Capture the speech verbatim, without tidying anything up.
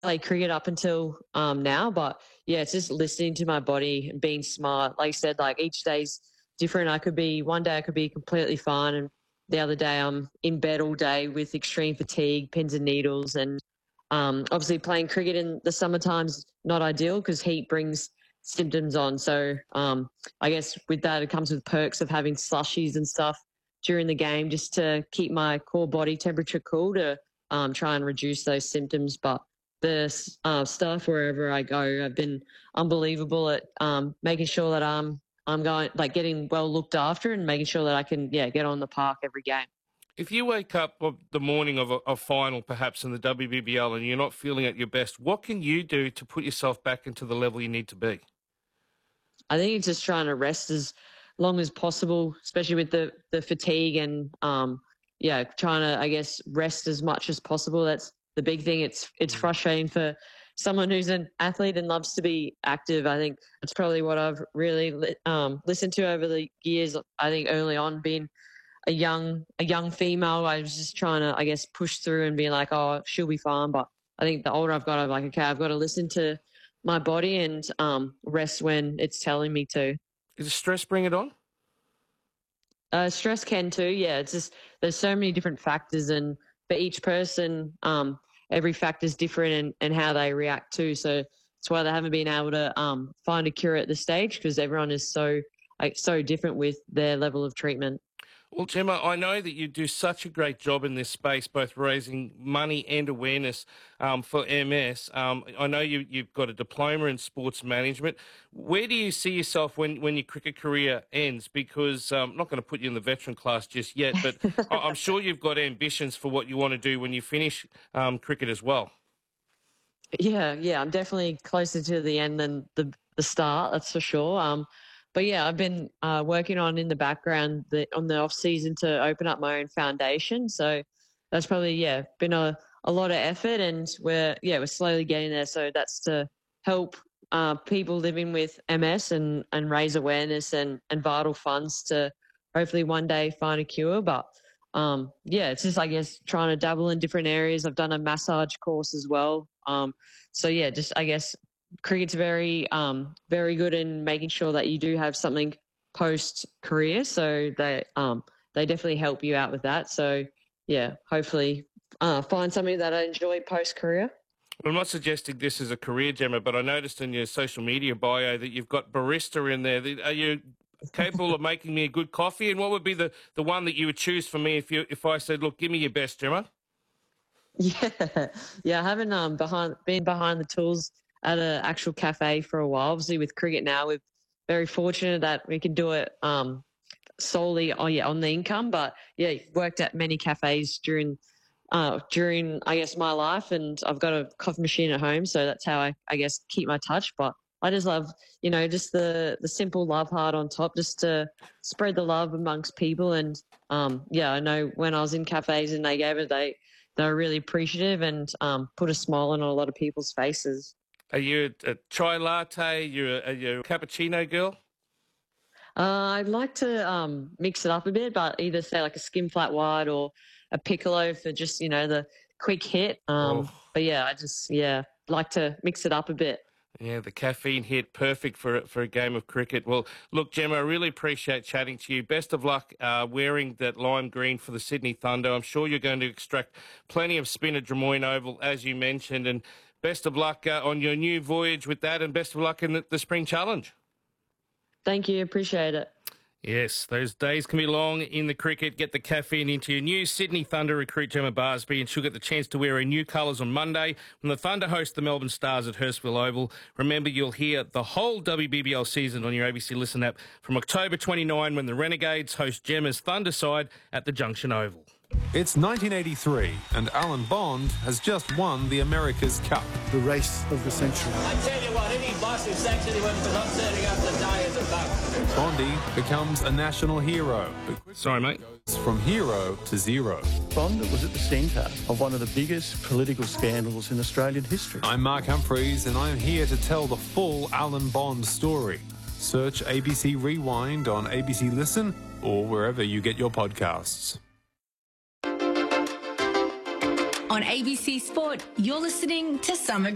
play cricket up until um, now, but yeah, it's just listening to my body and being smart. Like I said, like each day's different. I could be one day I could be completely fine, and the other day I'm in bed all day with extreme fatigue, pins and needles, and um, obviously playing cricket in the summertime's not ideal because heat brings symptoms on. So um, I guess with that, it comes with perks of having slushies and stuff during the game just to keep my core body temperature cool to um, try and reduce those symptoms. But the uh, staff wherever I go, I've been unbelievable at um, making sure that I'm I'm going like getting well looked after and making sure that I can yeah get on the park every game. If you wake up of the morning of a, a final, perhaps in the W B B L, and you're not feeling at your best, what can you do to put yourself back into the level you need to be? I think it's just trying to rest as long as possible, especially with the the fatigue and um yeah, trying to I guess rest as much as possible. That's the big thing. It's it's frustrating for someone who's an athlete and loves to be active. I think that's probably what I've really li- um, listened to over the years. I think early on, being a young a young female, I was just trying to I guess push through and be like, oh, she'll be fine. But I think the older I've got, I'm like, okay, I've got to listen to my body and um, rest when it's telling me to. Does stress bring it on? Uh, stress can too. Yeah, it's just there's so many different factors, and for each person, um, every factor is different and and how they react to. So that's why they haven't been able to um, find a cure at this stage because everyone is so like so different with their level of treatment. Well, Gemma, I know that you do such a great job in this space, both raising money and awareness um, for M S. Um, I know you, you've got a diploma in sports management. Where do you see yourself when, when your cricket career ends? Because um, I'm not going to put you in the veteran class just yet, but I- I'm sure you've got ambitions for what you want to do when you finish um, cricket as well. Yeah, yeah, I'm definitely closer to the end than the the start. That's for sure. Um, but yeah, I've been uh, working on in the background the, on the off season to open up my own foundation. So that's probably yeah been a, a lot of effort, and we're yeah we're slowly getting there. So that's to help uh, people living with M S and and raise awareness and and vital funds to hopefully one day find a cure. But um, yeah, it's just I guess trying to dabble in different areas. I've done a massage course as well. Um, so yeah, just I guess cricket's very um very good in making sure that you do have something post career. So they um they definitely help you out with that. So yeah, hopefully uh, find something that I enjoy post career. I'm not suggesting this is a career, Gemma, but I noticed in your social media bio that you've got barista in there. Are you capable of making me a good coffee? And what would be the, the one that you would choose for me if you if I said, look, give me your best, Gemma? Yeah, yeah. I haven't um behind been behind the tools at an actual cafe for a while. Obviously, with cricket now, we're very fortunate that we can do it um solely on yeah on the income. But yeah, worked at many cafes during uh during I guess my life, and I've got a coffee machine at home, so that's how I I guess keep my touch. But I just love you know just the the simple love heart on top, just to spread the love amongst people. And um yeah, I know when I was in cafes and they gave it, they they were really appreciative and um, put a smile on a lot of people's faces. Are you a, a chai latte? You're a, are you a cappuccino girl? Uh, I'd like to um, mix it up a bit, but either say like a skim flat white or a piccolo for just, you know, the quick hit. Oh, Um, but yeah, I just, yeah, like to mix it up a bit. yeah, the caffeine hit, perfect for for a game of cricket. Well, look, Gemma, I really appreciate chatting to you. Best of luck uh, wearing that lime green for the Sydney Thunder. I'm sure you're going to extract plenty of spin at Drummoyne Oval, as you mentioned, and best of luck uh, on your new voyage with that, and best of luck in the, the Spring Challenge. Thank you. Appreciate it. Yes, those days can be long in the cricket. Get the caffeine into your new Sydney Thunder recruit Gemma Barsby, and she'll get the chance to wear her new colours on Monday when the Thunder host the Melbourne Stars at Hurstville Oval. Remember, you'll hear the whole W B B L season on your A B C Listen app from October twenty-ninth when the Renegades host Gemma's Thunder side at the Junction Oval. It's nineteen eighty-three and Alan Bond has just won the America's Cup. The race of the century. I tell you what, any boss who sexually wins for not turning up to die is a buck. Bondy becomes a national hero. Sorry, mate. Goes from hero to zero. Bond was at the centre of one of the biggest political scandals in Australian history. I'm Mark Humphreys and I'm here to tell the full Alan Bond story. Search A B C Rewind on A B C Listen or wherever you get your podcasts. On A B C Sport, you're listening to Summer